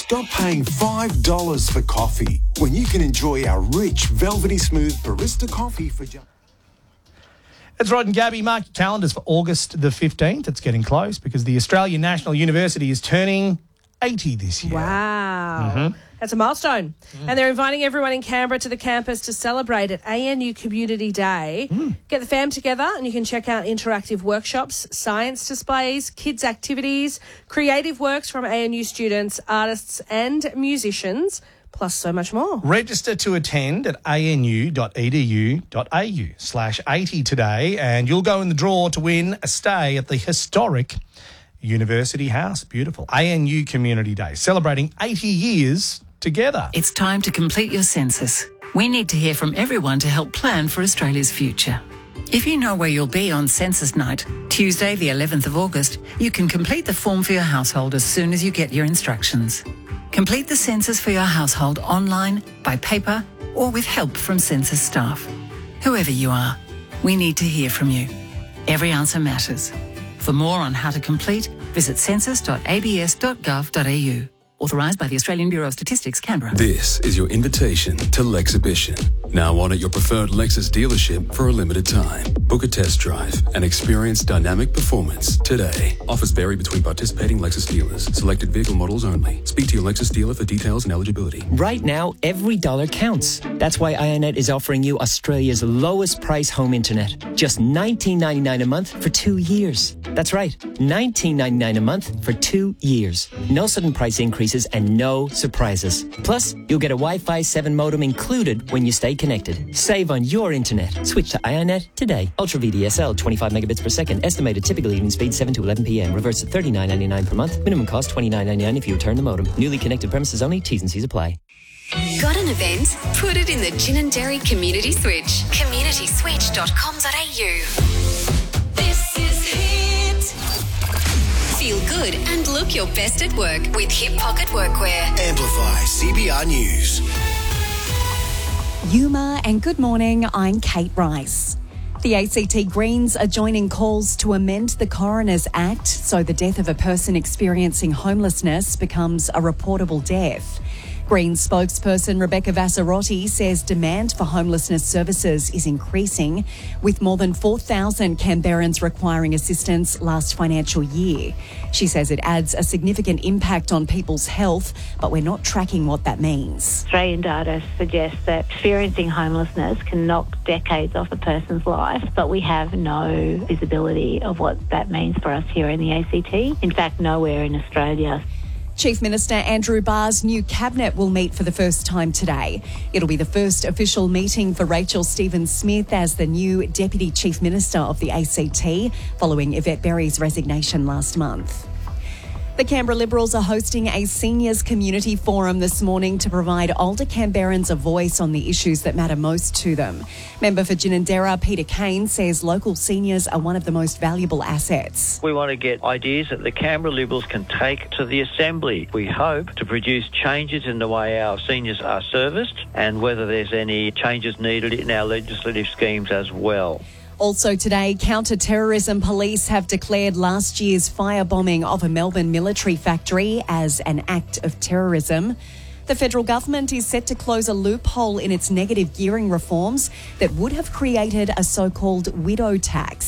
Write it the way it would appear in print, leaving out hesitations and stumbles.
Stop paying $5 for coffee when you can enjoy our rich, velvety smooth barista coffee for just... That's right, and Gabby, mark your calendars for August the 15th. It's getting close because the Australian National University is turning 80 this year. Wow. That's a milestone. And they're inviting everyone in Canberra to the campus to celebrate at ANU Community Day. Get the fam together and you can check out interactive workshops, science displays, kids' activities, creative works from ANU students, artists and musicians, plus so much more. Register to attend at anu.edu.au/80 today and you'll go in the draw to win a stay at the historic University House. Beautiful. ANU Community Day, celebrating 80 years together. It's time to complete your census. We need to hear from everyone to help plan for Australia's future. If you know where you'll be on census night, Tuesday the 11th of August, you can complete the form for your household as soon as you get your instructions. Complete the census for your household online, by paper, or with help from census staff. Whoever you are, we need to hear from you. Every answer matters. For more on how to complete, visit census.abs.gov.au. Authorised by the Australian Bureau of Statistics, Canberra. This is your invitation to Lexhibition. Now on at your preferred Lexus dealership for a limited time. Book a test drive and experience dynamic performance today. Offers vary between participating Lexus dealers. Selected vehicle models only. Speak to your Lexus dealer for details and eligibility. Right now, every dollar counts. That's why Ionet is offering you Australia's lowest price home internet. Just $19.99 a month for 2 years. That's right, $19.99 a month for 2 years. No sudden price increases and no surprises. Plus, you'll get a Wi-Fi 7 modem included when you stay connected. Save on your internet. Switch to Ionet today. Ultra VDSL, 25 megabits per second. Estimated typical evening speed 7 to 11 p.m. Reverse at $39.99 per month. Minimum cost $29.99 if you return the modem. Newly connected premises only. T's and C's apply. Got an event? Put it in the Gin and Dairy Community Switch. communityswitch.com.au. This is Hit. Feel good and look your best at work with Hip Pocket Workwear. Amplify CBR News. Yuma and good morning, I'm Kate Rice. The ACT Greens are joining calls to amend the Coroner's Act so the death of a person experiencing homelessness becomes a reportable death. Greens spokesperson Rebecca Vassarotti says demand for homelessness services is increasing, with more than 4,000 Canberrans requiring assistance last financial year. She says it adds a significant impact on people's health, but we're not tracking what that means. Australian data suggests that experiencing homelessness can knock decades off a person's life, but we have no visibility of what that means for us here in the ACT. In fact, nowhere in Australia. Chief Minister Andrew Barr's new cabinet will meet for the first time today. It'll be the first official meeting for Rachel Stephen-Smith as the new Deputy Chief Minister of the ACT, following Yvette Berry's resignation last month. The Canberra Liberals are hosting a seniors community forum this morning to provide older Canberrans a voice on the issues that matter most to them. Member for Ginninderra, Peter Kane, says local seniors are one of the most valuable assets. We want to get ideas that the Canberra Liberals can take to the Assembly. We hope to produce changes in the way our seniors are serviced and whether there's any changes needed in our legislative schemes as well. Also today, counter-terrorism police have declared last year's firebombing of a Melbourne military factory as an act of terrorism. The federal government is set to close a loophole in its negative gearing reforms that would have created a so-called widow tax.